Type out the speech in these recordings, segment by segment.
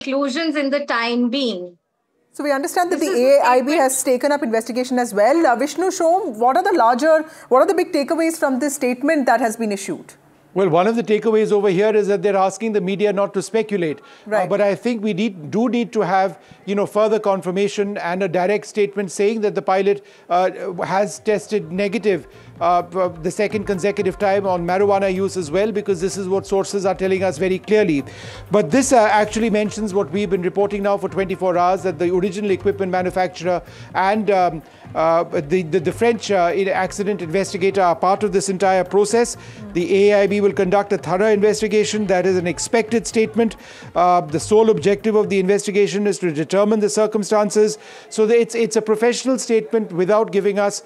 conclusions in the time being. So we understand that the AIB has taken up investigation as well. Vishnu Shom, what are the big takeaways from this statement that has been issued? Well, one of the takeaways over here is that they're asking the media not to speculate. Right. But I think we do need to have, further confirmation and a direct statement saying that the pilot has tested negative the second consecutive time on marijuana use as well, because this is what sources are telling us very clearly. But this actually mentions what we've been reporting now for 24 hours, that the original equipment manufacturer and the French accident investigator are part of this entire process. The AIB will conduct a thorough investigation. That is an expected statement. The sole objective of the investigation is to determine the circumstances. So it's a professional statement without giving us,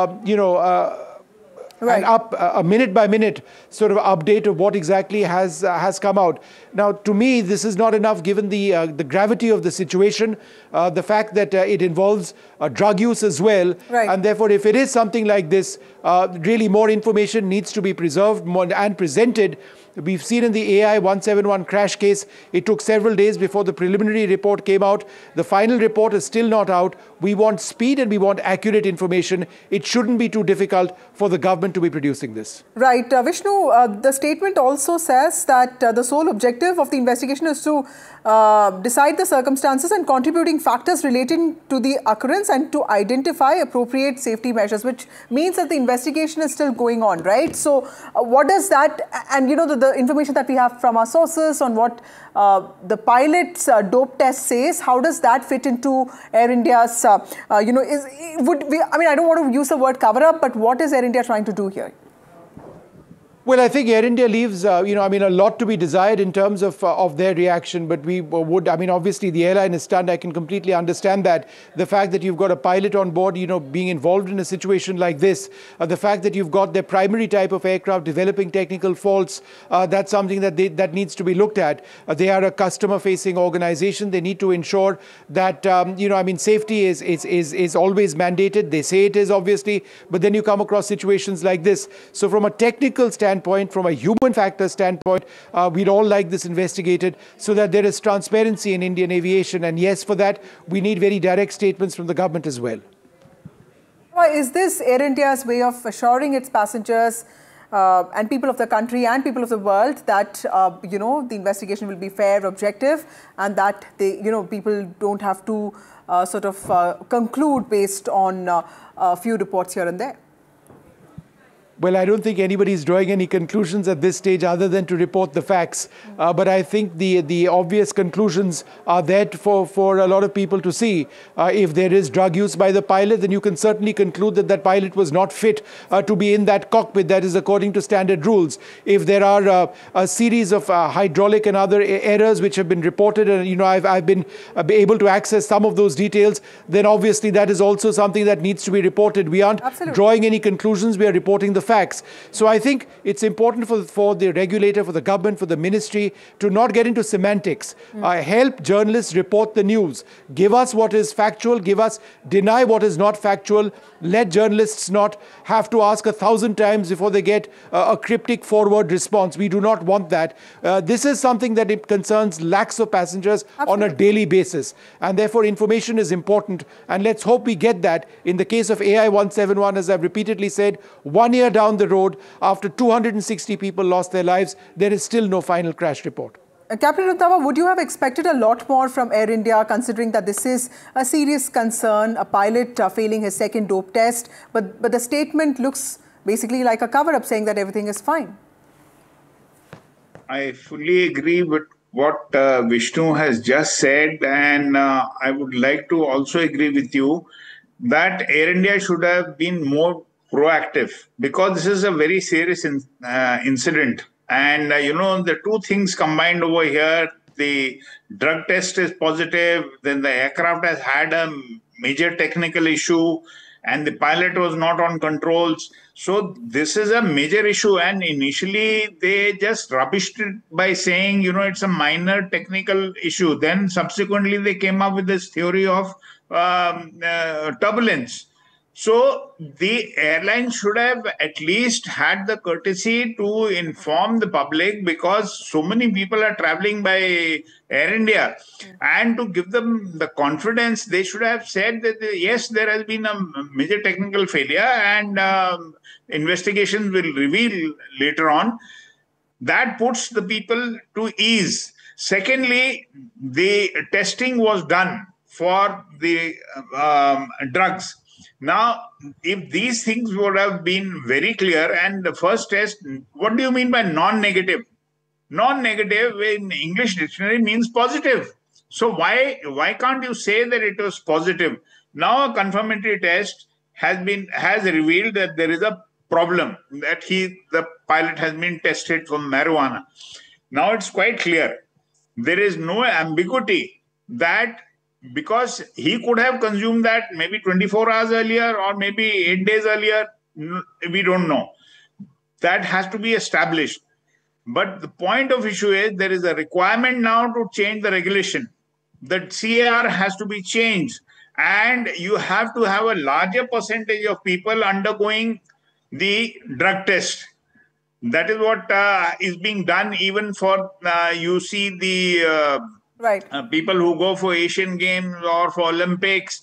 Right. a minute by minute sort of update of what exactly has come out. Now, to me, this is not enough given the gravity of the situation, the fact that it involves drug use as well. Right. And therefore, if it is something like this, really more information needs to be preserved and presented. We've seen in the AI 171 crash case, it took several days before the preliminary report came out. The final report is still not out. We want speed and we want accurate information. It shouldn't be too difficult for the government to be producing this. Right. Vishnu, the statement also says that the sole objective of the investigation is to decide the circumstances and contributing factors relating to the occurrence and to identify appropriate safety measures, which means that the investigation is still going on, right? So what does that, and the information that we have from our sources on what the pilot's dope test says, how does that fit into Air India's, I don't want to use the word cover up, but what is Air India trying to do here? Well, I think Air India leaves, a lot to be desired in terms of their reaction. But we would, obviously the airline is stunned. I can completely understand that. The fact that you've got a pilot on board, being involved in a situation like this, the fact that you've got their primary type of aircraft developing technical faults, that's something that needs to be looked at. They are a customer-facing organization. They need to ensure that, safety is always mandated. They say it is, obviously, but then you come across situations like this. So from a technical standpoint, from a human factor standpoint, we'd all like this investigated so that there is transparency in Indian aviation. And yes, for that, we need very direct statements from the government as well. Is this Air India's way of assuring its passengers and people of the country and people of the world that, the investigation will be fair, objective, and that people don't have to conclude based on a few reports here and there? Well, I don't think anybody's drawing any conclusions at this stage other than to report the facts. But I think the obvious conclusions are there for a lot of people to see. If there is drug use by the pilot, then you can certainly conclude that that pilot was not fit to be in that cockpit. That is according to standard rules. If there are a series of hydraulic and other errors which have been reported, and I've been able to access some of those details, then obviously that is also something that needs to be reported. We aren't drawing any conclusions. We are reporting the facts. So I think it's important for the regulator, for the government, for the ministry to not get into semantics. Help journalists report the news. Give us what is factual. Deny what is not factual. Let journalists not have to ask 1,000 times before they get a cryptic forward response. We do not want that. This is something that it concerns lakhs of passengers on a daily basis. And therefore, information is important. And let's hope we get that. In the case of AI 171, as I've repeatedly said, 1 year down the road, after 260 people lost their lives, there is still no final crash report. Captain Randhawa, would you have expected a lot more from Air India, considering that this is a serious concern, a pilot failing his second dope test, but the statement looks basically like a cover-up saying that everything is fine? I fully agree with what Vishnu has just said, and I would like to also agree with you that Air India should have been more proactive, because this is a very serious incident. And, the two things combined over here, the drug test is positive, then the aircraft has had a major technical issue, and the pilot was not on controls. So this is a major issue. And initially, they just rubbished it by saying, it's a minor technical issue. Then subsequently, they came up with this theory of turbulence. So the airline should have at least had the courtesy to inform the public, because so many people are traveling by Air India, and to give them the confidence, they should have said that yes, there has been a major technical failure, and investigations will reveal later on. That puts the people to ease. Secondly, the testing was done for the drugs. Now, if these things would have been very clear, and the first test, what do you mean by non-negative? Non-negative in English dictionary means positive. So why can't you say that it was positive? Now a confirmatory test has revealed that there is a problem, that the pilot has been tested for marijuana. Now it's quite clear. There is no ambiguity that, because he could have consumed that maybe 24 hours earlier or maybe 8 days earlier, we don't know. That has to be established. But the point of issue is there is a requirement now to change the regulation. The CAR has to be changed, and you have to have a larger percentage of people undergoing the drug test. That is what is being done even for, you see the Right. People who go for Asian Games or for Olympics,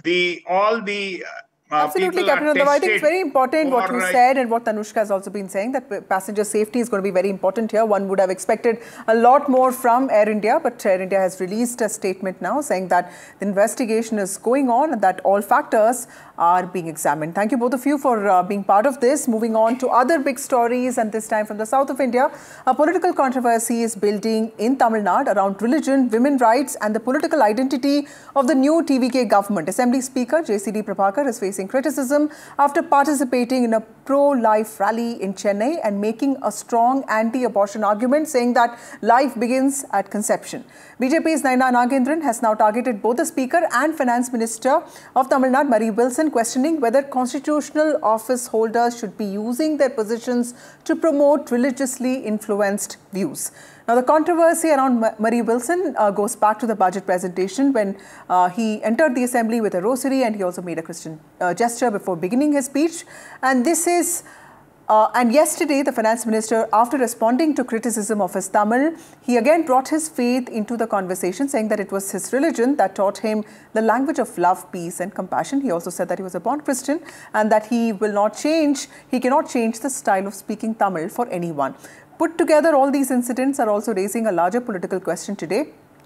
all the Absolutely, people Captain are Randhawa. I think it's tested very important what you for, said, and what Tanushka has also been saying, that passenger safety is going to be very important here. One would have expected a lot more from Air India, but Air India has released a statement now saying that the investigation is going on and that all factors are being examined. Thank you both of you for being part of this. Moving on to other big stories, and this time from the south of India, a political controversy is building in Tamil Nadu around religion, women rights and the political identity of the new TVK government. Assembly Speaker JCD Prabhakar is facing criticism after participating in a pro-life rally in Chennai and making a strong anti-abortion argument, saying that life begins at conception. BJP's Naina Nagendran has now targeted both the Speaker and Finance Minister of Tamil Nadu, Marie Wilson, questioning whether constitutional office holders should be using their positions to promote religiously influenced views. Now, the controversy around Marie Wilson goes back to the budget presentation when he entered the assembly with a rosary, and he also made a Christian gesture before beginning his speech. And this is and yesterday, the finance minister, after responding to criticism of his Tamil, he again brought his faith into the conversation, saying that it was his religion that taught him the language of love, peace and compassion. He also said that he was a born Christian and that he cannot change the style of speaking Tamil for anyone. Put together, all these incidents are also raising a larger political question today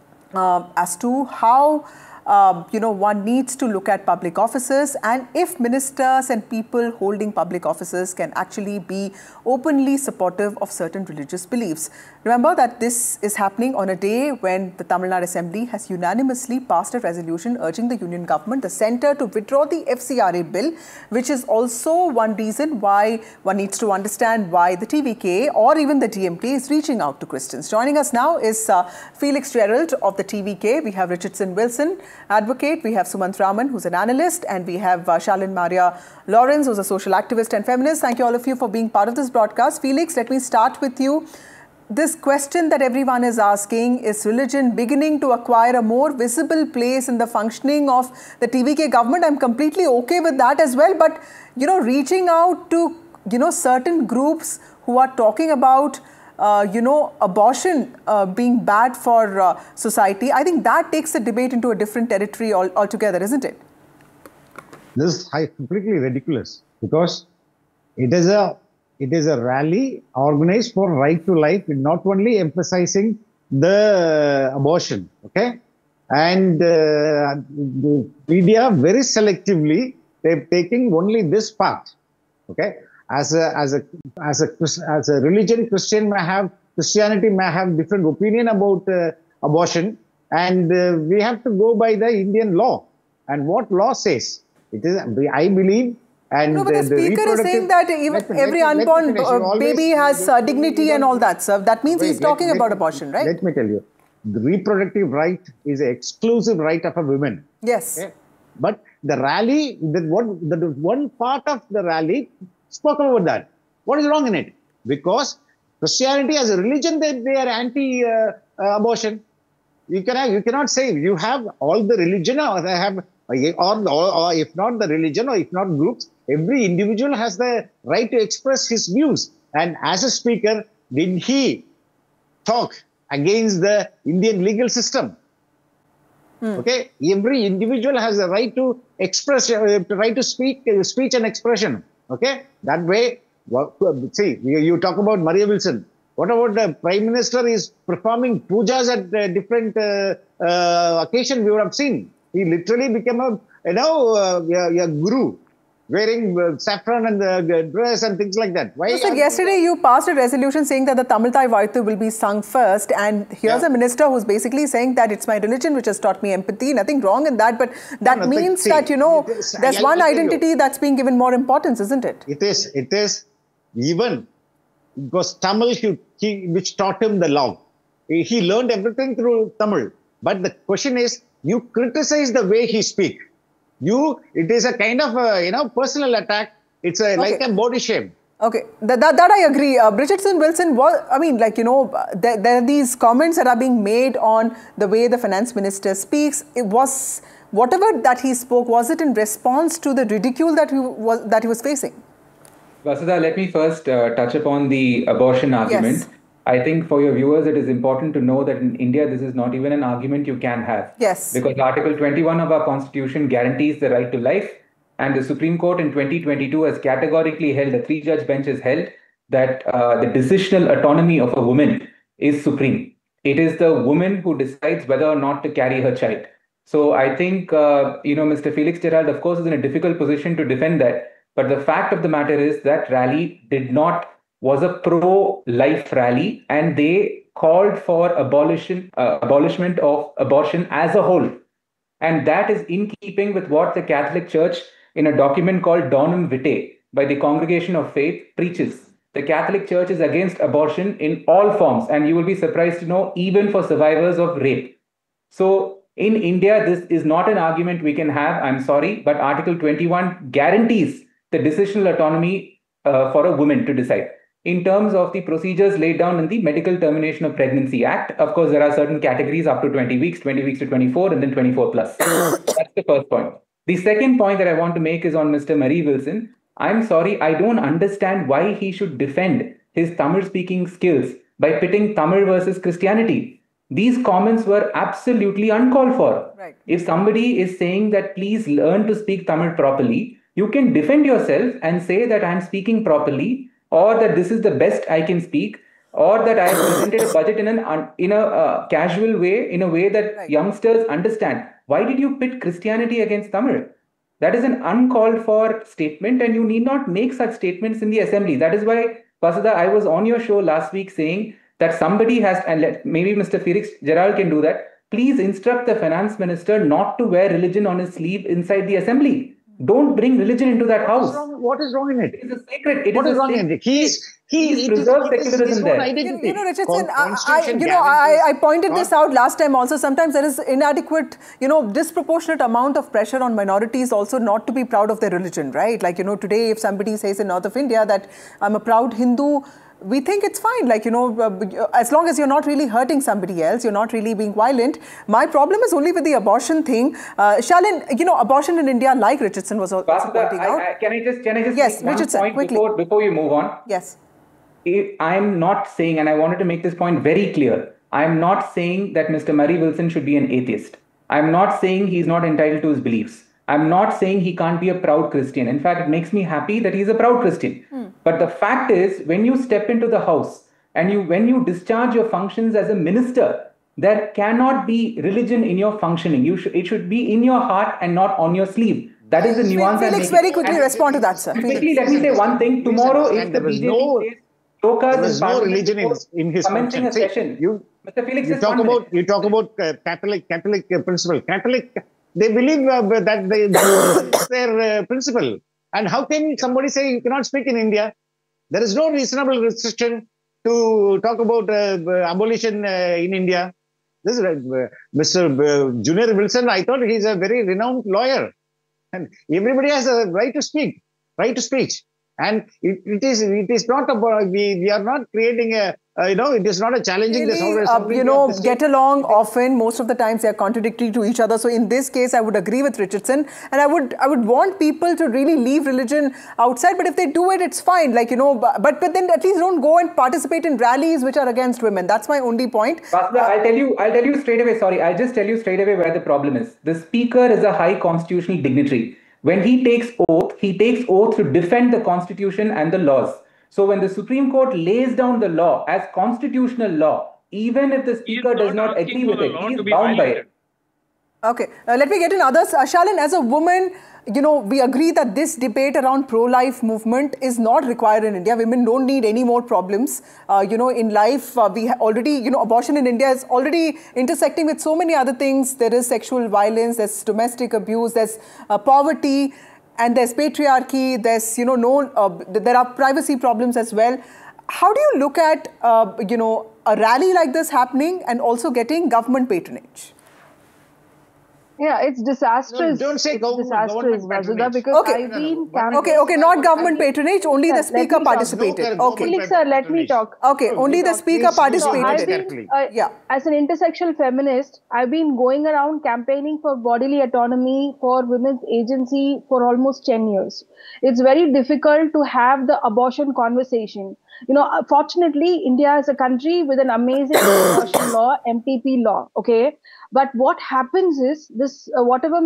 as to how one needs to look at public offices, and if ministers and people holding public offices can actually be openly supportive of certain religious beliefs. Remember that this is happening on a day when the Tamil Nadu Assembly has unanimously passed a resolution urging the union government, the centre, to withdraw the FCRA bill, which is also one reason why one needs to understand why the TVK or even the DMK is reaching out to Christians. Joining us now is Felix Gerald of the TVK. We have Richardson Wilson, advocate. We have Sumant Raman, who's an analyst, and we have Shalin Maria Lawrence, who's a social activist and feminist. Thank you all of you for being part of this broadcast. Felix, let me start with you. This question that everyone is asking, is religion beginning to acquire a more visible place in the functioning of the TVK government? I'm completely okay with that as well. But, reaching out to, certain groups who are talking about abortion being bad for society, I think that takes the debate into a different territory altogether, isn't it? This is completely ridiculous, because it is a rally organized for right to life, not only emphasizing the abortion, okay? And the media very selectively, they're taking only this part, okay? As a religion, Christianity may have different opinion about abortion, and we have to go by the Indian law and what law says. It is, I believe. And no, but the speaker is saying that even every unborn baby has dignity and all that, sir. That means he's talking about abortion, right? Let me tell you, the reproductive right is an exclusive right of a woman. Yes. Okay? But the rally, the one part of the rally spoke about that. What is wrong in it? Because Christianity as a religion, they are anti-abortion. You cannot say you have all the religion, or they have or if not the religion, or if not groups, every individual has the right to express his views. And as a speaker, did he talk against the Indian legal system? Okay, every individual has a right to express, right to speak, speech and expression. Okay, that way. See, you talk about Maria Wilson. What about the Prime Minister is performing pujas at different occasions? We would have seen. He literally became a guru, wearing saffron and the dress and things like that. Why? So, yesterday you passed a resolution saying that the Tamil Thai Vaithu will be sung first, and here's a minister who's basically saying that it's my religion which has taught me empathy. Nothing wrong in that, but that means that, there's one identity that's being given more importance, isn't it? It is. Even it was Tamil which taught him the law. He learned everything through Tamil. But the question is, you criticize the way he speaks. It is a kind of personal attack. It's like a body shame. Okay, that I agree. Richardson Wilson, there are these comments that are being made on the way the finance minister speaks. It was, whatever that he spoke, was it in response to the ridicule that he was facing? Vasudha, let me first touch upon the abortion argument. Yes. I think for your viewers, it is important to know that in India, this is not even an argument you can have. Yes. Because Article 21 of our Constitution guarantees the right to life. And the Supreme Court in 2022 has categorically held, a 3-judge bench has held, that the decisional autonomy of a woman is supreme. It is the woman who decides whether or not to carry her child. So I think, Mr. Felix Gerald, of course, is in a difficult position to defend that. But the fact of the matter is that rally was a pro-life rally, and they called for abolishment of abortion as a whole. And that is in keeping with what the Catholic Church, in a document called Donum Vitae by the Congregation of Faith, preaches. The Catholic Church is against abortion in all forms, and you will be surprised to know, even for survivors of rape. So in India, this is not an argument we can have, I'm sorry, but Article 21 guarantees the decisional autonomy for a woman to decide. In terms of the procedures laid down in the Medical Termination of Pregnancy Act, of course, there are certain categories up to 20 weeks to 24, and then 24 plus. That's the first point. The second point that I want to make is on Mr. Murray Wilson. I'm sorry, I don't understand why he should defend his Tamil speaking skills by pitting Tamil versus Christianity. These comments were absolutely uncalled for. Right. If somebody is saying that please learn to speak Tamil properly, you can defend yourself and say that I'm speaking properly, or that this is the best I can speak, or that I have presented a budget in a casual way, in a way that youngsters understand. Why did you pit Christianity against Tamil? That is an uncalled for statement, and you need not make such statements in the assembly. That is why, Vasudha, I was on your show last week saying that somebody has, and maybe Mr. Felix Gerald can do that, please instruct the finance minister not to wear religion on his sleeve inside the assembly. Don't bring religion into that house. What is wrong in it? It is a sacred. What is wrong in it? He preserves secularism there. Richardson, I pointed this out last time also. Sometimes there is inadequate, disproportionate amount of pressure on minorities also not to be proud of their religion, right? Like, today if somebody says in North of India that I'm a proud Hindu, we think it's fine, as long as you're not really hurting somebody else, you're not really being violent. My problem is only with the abortion thing. Shalin, abortion in India, like Richardson was also pointing out. Can I just yes, make Richardson, one point before you move on? Yes. I'm not saying, and I wanted to make this point very clear, I'm not saying that Mr. Murray Wilson should be an atheist. I'm not saying he's not entitled to his beliefs. I'm not saying he can't be a proud Christian. In fact, it makes me happy that he's a proud Christian. But the fact is, when you step into the house and when you discharge your functions as a minister, there cannot be religion in your functioning. It should be in your heart and not on your sleeve. That is the nuance. Felix, very quickly respond to that, sir. Quickly, let me say one thing. Tomorrow, if the BJP says there was no religion in his commencing function. a session, Mr. Felix, you talk about Catholic principle. Catholic, they believe that's their principle. And how can somebody say you cannot speak in India? There is no reasonable restriction to talk about abolition in India. This is Mr. Junior Wilson. I thought he's a very renowned lawyer, and everybody has a right to speak, right to speech. And it is not about, we are not creating a, it is not a challenging the really, get along often. Most of the times they are contradictory to each other. So in this case, I would agree with Richardson, and I would want people to really leave religion outside. But if they do it, it's fine. Like, but then at least don't go and participate in rallies which are against women. That's my only point. Basma, I'll tell you straight away. Sorry, I'll just tell you straight away where the problem is. The speaker is a high constitutional dignitary. When he takes oath to defend the constitution and the laws. So when the Supreme Court lays down the law as constitutional law, even if the speaker does not agree with it, he is bound by it. Okay, let me get in others. Shalin, as a woman, we agree that this debate around pro-life movement is not required in India. Women don't need any more problems. In life, we already, abortion in India is already intersecting with so many other things. There is sexual violence, there's domestic abuse, there's poverty, and there's patriarchy, there's, there are privacy problems as well. How do you look at, a rally like this happening and also getting government patronage? Yeah, it's disastrous. No, don't say government Vasudha, because okay. I've been Okay, not government patronage, only the speaker participated. Okay. Felix, sir, let me talk. Okay, only the speaker participated. As an intersectional feminist, I've been going around campaigning for bodily autonomy, for women's agency for almost 10 years. It's very difficult to have the abortion conversation. Fortunately, India is a country with an amazing abortion law, MTP law, okay? But what happens is this, whatever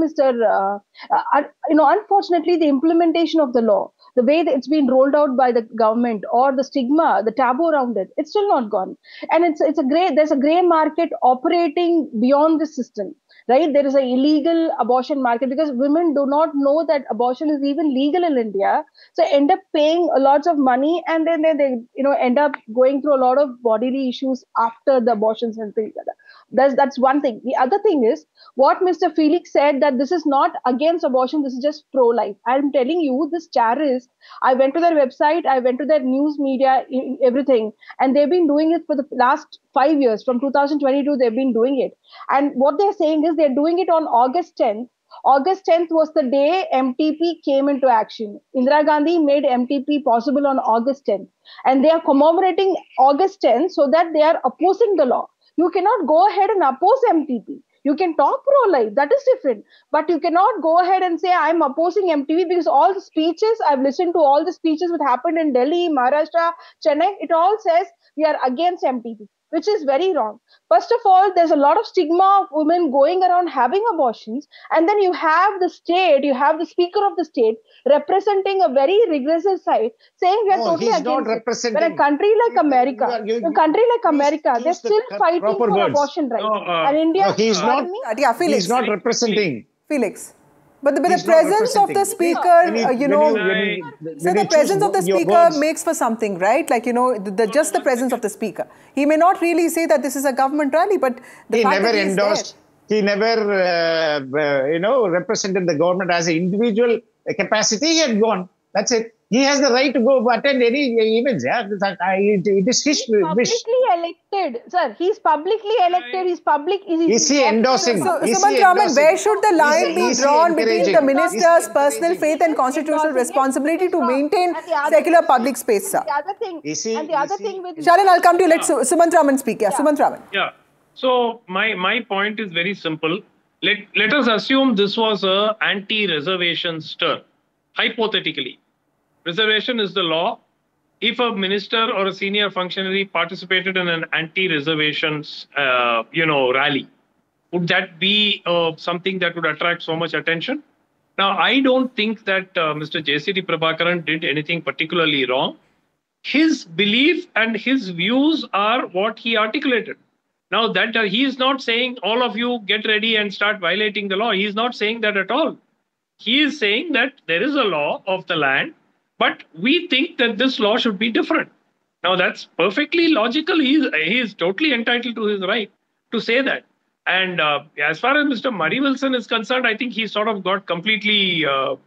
unfortunately, the implementation of the law, the way that it's been rolled out by the government, or the stigma, the taboo around it, it's still not gone. And there's a gray market operating beyond the system. Right? There is an illegal abortion market because women do not know that abortion is even legal in India. So end up paying lots of money, and then they end up going through a lot of bodily issues after the abortions and things like that. That's one thing. The other thing is what Mr. Felix said, that this is not against abortion, this is just pro-life. I'm telling you, this Charis, I went to their website, I went to their news media, everything, and they've been doing it for the last 5 years. From 2022, they've been doing it. And what they're saying is they're doing it on August 10th. August 10th was the day MTP came into action. Indira Gandhi made MTP possible on August 10th. And they are commemorating August 10th so that they are opposing the law. You cannot go ahead and oppose MTP. You can talk pro-life, that is different. But you cannot go ahead and say, I'm opposing MTP, because all the speeches, I've listened to all the speeches that happened in Delhi, Maharashtra, Chennai, it all says we are against MTP, which is very wrong. First of all, there's a lot of stigma of women going around having abortions. And then you have the state, you have the speaker of the state representing a very regressive side, saying we are totally against it. When a country like America, they're still fighting for abortion rights. And India, he's not representing. Felix. But the presence of the speaker, the presence of the speaker makes for something, right? Like, just the presence of the speaker. He may not really say that this is a government rally, but the fact that he endorsed, he never, represented the government as an individual capacity. He had gone. That's it. He has the right to go attend any events. Yeah, it is his wish. Publicly elected, sir. He's publicly elected. Is he endorsing? So, Sumant Raman, where should the line be drawn between the minister's personal faith and constitutional responsibility to maintain secular public space, sir? The other thing with Shalin, I'll come to you. Let Sumant Raman speak. Yeah, Sumant Raman. Yeah. So my point is very simple. Let us assume this was a anti-reservation stir, hypothetically. Reservation is the law. If a minister or a senior functionary participated in an anti-reservations, rally, would that be something that would attract so much attention? Now, I don't think that Mr. J.C.D. Prabhakaran did anything particularly wrong. His belief and his views are what he articulated. Now, that he is not saying all of you get ready and start violating the law. He is not saying that at all. He is saying that there is a law of the land, but we think that this law should be different. Now, that's perfectly logical. He is totally entitled to his right to say that. And as far as Mr. Murray Wilson is concerned, I think he sort of got completely,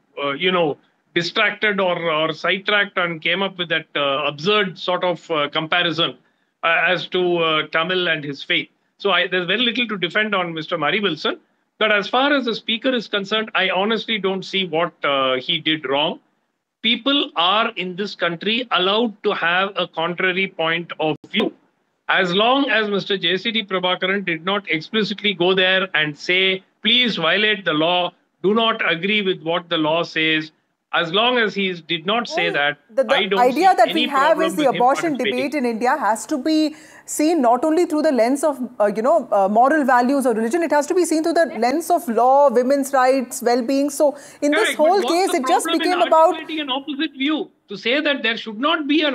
distracted or sidetracked and came up with that absurd sort of comparison as to Tamil and his faith. So there's very little to defend on Mr. Murray Wilson. But as far as the speaker is concerned, I honestly don't see what he did wrong. people are in this country allowed to have a contrary point of view. As long as Mr. JCD Prabhakaran did not explicitly go there and say, please violate the law, do not agree with what the law says, as long as he did not say that, the I don't idea see that any we have problem is the with him abortion participating. debate in India has to be seen not only through the lens of moral values or religion. It has to be seen through the lens of law, women's rights, well-being. So in this Correct, but whole what's case, the it just problem in became about articulating an opposite view to say that there should not be an